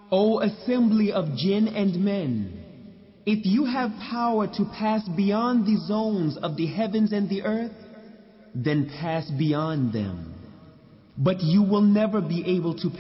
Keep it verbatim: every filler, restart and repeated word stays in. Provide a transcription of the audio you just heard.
O assembly of jinn and men, if you have power to pass beyond the zones of the heavens and the earth, then pass beyond them. But you will never be able to